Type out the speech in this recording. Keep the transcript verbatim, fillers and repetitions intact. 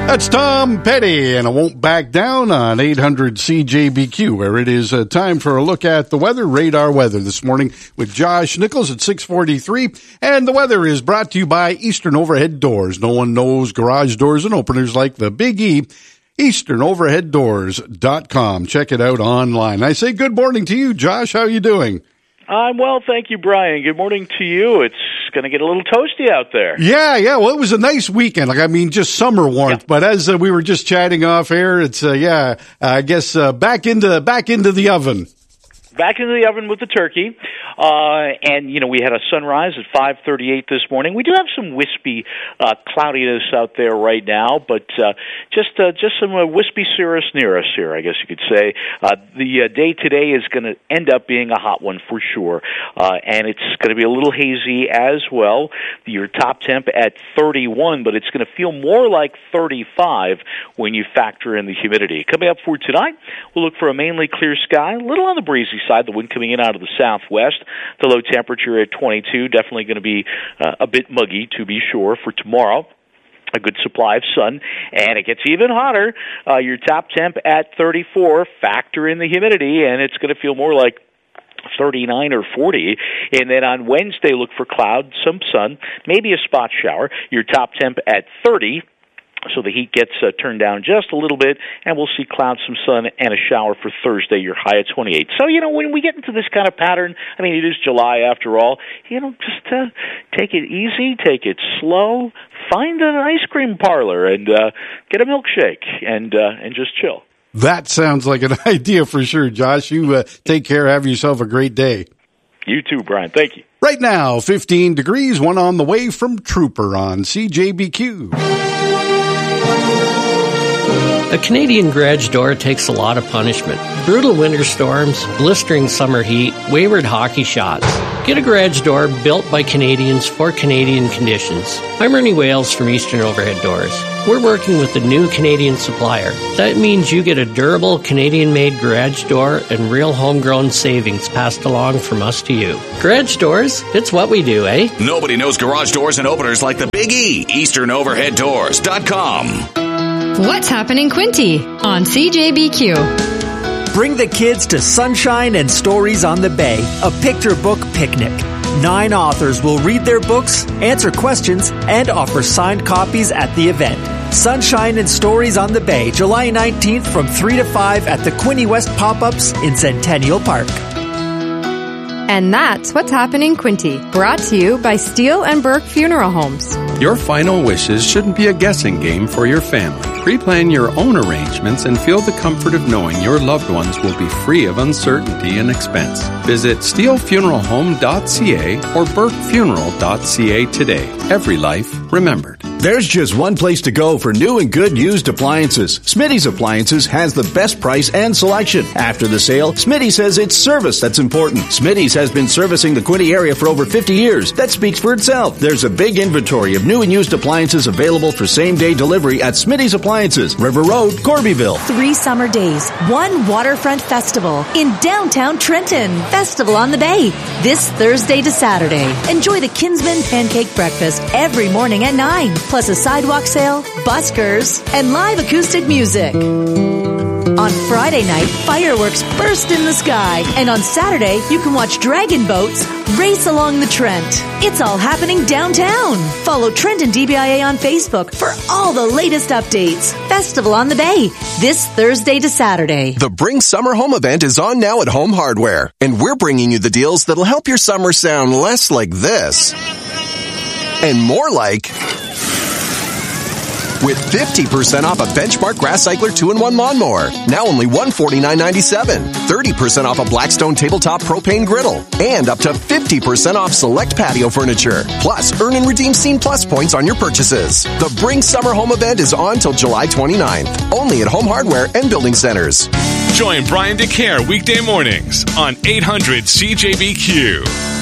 That's Tom Petty, and I won't back down on eight hundred C J B Q, where it is uh, time for a look at the weather, radar weather this morning with Josh Nichols at six forty-three. And the weather is brought to you by Eastern Overhead Doors. No one knows garage doors and openers like the Big E. Eastern Overhead Doors dot com. Check it out online. I say good morning to you, Josh. How are you doing? I'm well, thank you, Brian. Good morning to you. It's going to get a little toasty out there. Yeah, yeah. Well, it was a nice weekend. Like, I mean, just summer warmth. Yeah. But as uh, we were just chatting off air, it's uh, yeah. Uh, I guess uh, back into back into the oven. Back into the oven with the turkey. Uh, and, you know, we had a sunrise at five thirty-eight this morning. We do have some wispy uh, cloudiness out there right now, but uh, just uh, just some uh, wispy cirrus near us here, I guess you could say. Uh, the uh, day today is going to end up being a hot one for sure, uh, and it's going to be a little hazy as well. Your top temp at thirty-one, but it's going to feel more like thirty-five when you factor in the humidity. Coming up for tonight, we'll look for a mainly clear sky, a little on the breezy side, the wind coming in out of the southwest. The low temperature at twenty-two, definitely going to be uh, a bit muggy to be sure for tomorrow. A good supply of sun, and it gets even hotter. Uh, your top temp at thirty-four, factor in the humidity, and it's going to feel more like thirty-nine or forty. And then on Wednesday, look for clouds, some sun, maybe a spot shower. Your top temp at thirty. So the heat gets uh, turned down just a little bit, and we'll see clouds, some sun, and a shower for Thursday, your high at twenty-eight. So, you know, when we get into this kind of pattern, I mean, it is July after all, you know, just uh, take it easy, take it slow, find an ice cream parlor, and uh, get a milkshake, and uh, and just chill. That sounds like an idea for sure, Josh. You uh, take care, have yourself a great day. You too, Brian. Thank you. Right now, fifteen degrees, one on the way from Trooper on C J B Q. A Canadian garage door takes a lot of punishment. Brutal winter storms, blistering summer heat, wayward hockey shots. Get a garage door built by Canadians for Canadian conditions. I'm Ernie Wales from Eastern Overhead Doors. We're working with a new Canadian supplier. That means you get a durable Canadian-made garage door and real homegrown savings passed along from us to you. Garage doors, it's what we do, eh? Nobody knows garage doors and openers like the Big E. Eastern Overhead Doors dot com. What's happening, Quinty, on C J B Q? Bring the kids to Sunshine and Stories on the Bay, a picture book picnic. Nine authors will read their books, answer questions, and offer signed copies at the event. Sunshine and Stories on the Bay, July nineteenth from three to five at the Quinte West Pop-Ups in Centennial Park. And that's What's Happening, Quinty, brought to you by Steele and Burke Funeral Homes. Your final wishes shouldn't be a guessing game for your family. Pre-plan your own arrangements and feel the comfort of knowing your loved ones will be free of uncertainty and expense. Visit steele funeral home dot c a or burke funeral dot c a today. Every life remembered. There's just one place to go for new and good used appliances. Smitty's Appliances has the best price and selection. After the sale, Smitty says it's service that's important. Smitty's has been servicing the Quinte area for over fifty years. That speaks for itself. There's a big inventory of new and used appliances available for same-day delivery at Smitty's Appliances, River Road, Corbyville. Three summer days, one waterfront festival in downtown Trenton. Festival on the Bay, this Thursday to Saturday. Enjoy the Kinsman Pancake Breakfast every morning at nine, plus a sidewalk sale, buskers, and live acoustic music. On Friday night, fireworks burst in the sky, and on Saturday, you can watch dragon boats race along the Trent. It's all happening downtown. Follow Trenton D B I A on Facebook for all the latest updates. Festival on the Bay, this Thursday to Saturday. The Bring Summer Home event is on now at Home Hardware, and we're bringing you the deals that'll help your summer sound less like this and more like... with fifty percent off a Benchmark Grass Cycler two in one lawnmower. Now only one hundred forty-nine ninety-seven. thirty percent off a Blackstone Tabletop Propane Griddle. And up to fifty percent off select patio furniture. Plus, earn and redeem Scene Plus points on your purchases. The Bring Summer Home event is on till July twenty-ninth. Only at Home Hardware and Building Centers. Join Brian DeCare weekday mornings on eight hundred C J B Q.